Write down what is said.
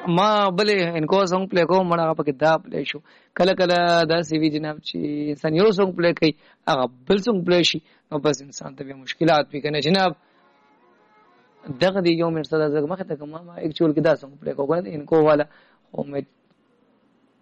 ما بلې انکو سونګ پلی کوم مړه پکې دا پلی شو کله کله دا سی وی جناب چې انسان یو سونګ پلی کوي هغه بل سونګ پلی شي نو بس انسان ته مشکلات وي کنه جناب دغه دی یو منټ سره زګ مخه ته کوم ما اکچوال کې دا سونګ پلی کوم انکو والا او مې